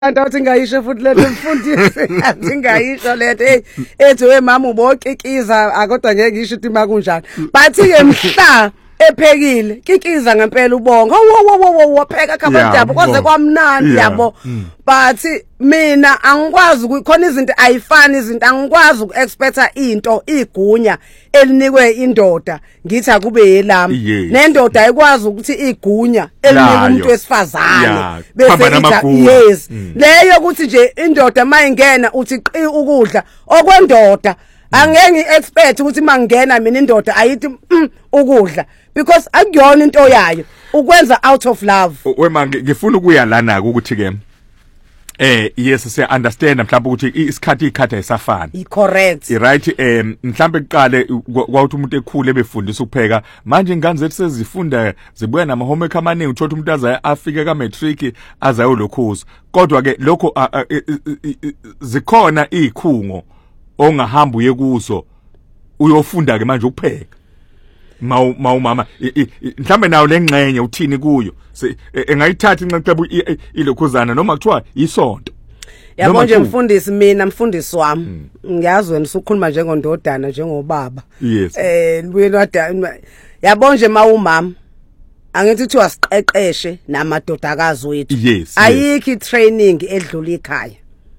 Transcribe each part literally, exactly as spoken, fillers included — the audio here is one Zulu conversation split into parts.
Andathi ngayisho futhi lethe mfundisi athi ngayisho lethe hey ethi we mama ubokikiza akodwa ngeke ngisho ukuthi makunjani but ke mhla ephekile kikiza ngempela ubonga wo wo wo wapheka khabandaba koze kwamnandi yabo but mina angikwazi ukukhona izinto ayifani izinto angikwazi ukuexpecta into igunya elinikwe indoda ngithi akube yelami nendoda ayikwazi ukuthi igunya elinikwe umuntu wesifazane bese ithi yes leyo ukuthi nje indoda mayingena uthi qi ukudla okwendoda angeke ngiexpect ukuthi mangena mina indoda ayithi ukudla because akuyona into yayo ukwenza out of love wema ngifuna ukuya lana ukuthi ke eh yes siya understand mhlawumbe ukuthi isikhathi ikhatha isafana i correct i right em mhlawumbe kuqale kwawuthi umuntu ekhule befundisa ukupheka manje ingane zethu sezifunda zibuya nama homework amaningi uthola umuntu aza afike ka matric azayo lokhuzo kodwa ke lokho zikhona izikhungo ongahamba uye kuzo uyofunda ke manje ukupheka mawu mama mhlambe nawo lengxenye uthini kuyo engayithatha inxexebo ilokhuzana noma kuthiwa isonto yabo nje mfundisi mina mfundisi wami ngiyazi wena usukhuluma njengondodana njengobaba eh lwelwadana yabo nje mawumama angithi uthi wasiqeqeshe namadodakazi wethu ayikho training edlula ekhaya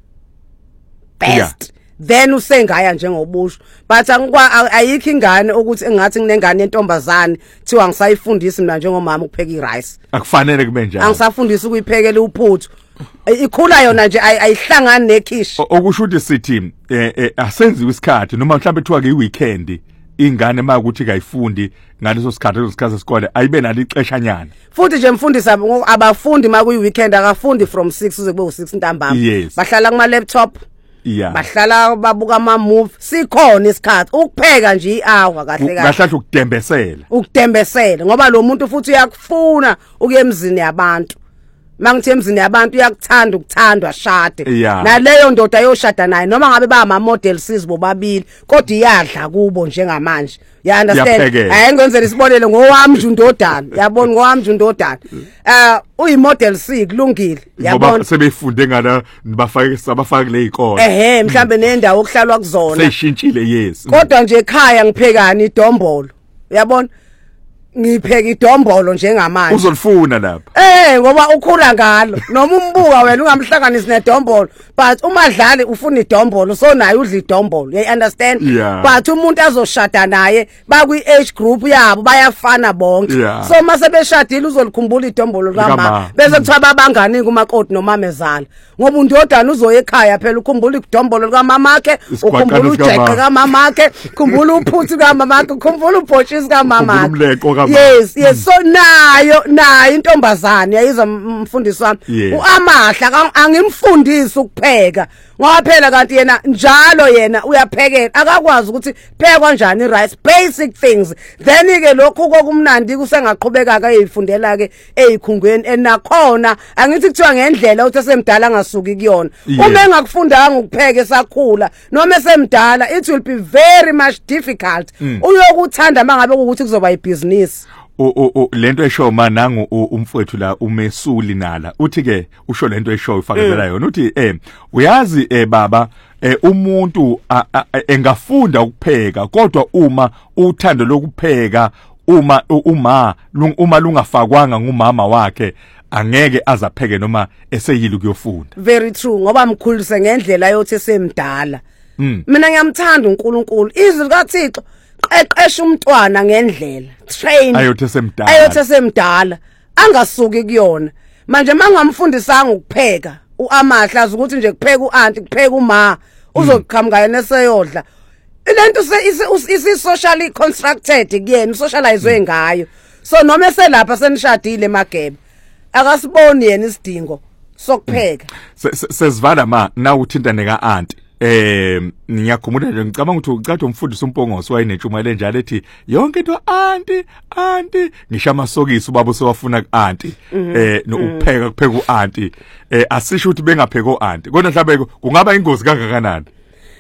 best then usengaya njengobusho but angikwa ayikho ingane ukuthi engathi nginengane yentombazane thiwa ngisayifundisa mina njengomama ukupheka irice akufanele kube njalo angisafundisa ukuyiphekela uphuthu ikhula yona nje ayihlangani nekhishi okusho ukuthi sithi eh asenziwe isikhathi noma mhlawumbe ethiwa ke iweekend ingane makuthi kayifundi ngaleso sikhathi lesikhathi sesikole ayibe nalo ixeshanyana futhi nje mfundisa abafundi makuyi weekend akafundi from six uze kube u-six ntambama bahlala kuma laptop yeah bahlala babuka ama movie sikhona isikhathi ukupheka nje i-hour kahle kahle kahle ukudembesela ukudembesela ngoba lo muntu futhi uyakufuna ukuye emzini yabantu mangithi emzini yabantu uyakuthanda ukuthandwa shade naleyo ndoda yoshada naye noma ngabe ba ama model sis bobabili kodwa iyadla kubo njengamanje you understand ayengenzela isibonelo ngowami nje undodana yabona ngowami nje undodana eh uyi model C kulungile yabona ngoba sebefunde ngala bafake sabafake le ikole ehe mhlambe nendawo okuhlalwa kuzona seshintshile yes kodwa nje ekhaya ngiphekani idombolo uyabona ngipheka idombolo njengamanje uzolifuna lapha eh ngoba ukhula ngalo noma umbuka wena ungamhlanganisi nedombolo but umadlali ufuna idombolo so naye udla idombolo you understand but umuntu azoshada naye bakwi age group yabo bayafana bonke so mase beshadile uzolikhumbula idombolo lama bese kuthiwa babangani kumakoti nomamezala ngoba undodana uzoya ekhaya phela ukhumbula idombolo likamakhe ukhumbula ujeqe kamakhe ukhumbula uphuthu kamakhe ukhumbula ubhontshisi kamakhe yes yes so nayo nayo intombazane yayizwa umfundisi wami uamahla angimfundisi ukupheka ngoba phela kanti yena njalo yena uyaphekela akakwazi ukuthi pheka kanjani rice basic things then ke lokho kokumnandi kusengaqhubeka ke ezifundela ke ezikhungweni enakhona angithi kuthiwa ngendlela uthi semdala angasuki kuyona uma engakufundanga ukupheka esakhula noma esemdala it will be very much difficult uyokuthanda mangabe ukuthi kuzoba ibusiness o o lento esho manangu umfowethu la umesuli nala uthi ke usho lento esho ifakezela yona uthi eh uyazi eh baba eh umuntu engafunda ukupheka kodwa uma uthando lokupheka uma uma uma lungafakwanga ngumama wakhe angeke azapheke noma eseyili kuyofunda very true ngoba mkhulise ngendlela yothi semdala mina ngiyamthanda uNkulunkulu izwi likaThixo qeqesha umntwana ngendlela train ayothe semdala ayothe semdala angasuki kuyona manje mangamfundisanga ukupheka uamahla ukuthi nje kupheka uanti kupheka uma uzoqhamuka yena eseyodla lento isi socially constructed kuyena socializwe ngayo so noma eselapha senishadile magebe akasiboni yena isidingo sokupheka sesivala ma na uthintane ka auntie eh ngiyakhumula nje ngicabanga ukuthi ucathi umfundisi uMpongosi wayenentshumayelo njalo ethi yonke into auntie auntie ngisho amasokisi ubaba sewafuna kuauntie eh ukupheka kupheka uauntie eh asisho ukuthi bengapheka uauntie kodwa mhlawumbe kungaba ingozi kangakanani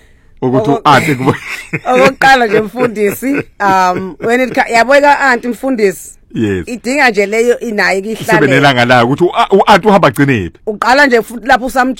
ukuthi u-anti kubo okokuqala nje mfundisi um when it yabeka anti mfundisi yes idinga nje leyo inayo ihlale sebelelanga la ukuthi u-anti uhamba gcinephi uqala nje futhi lapho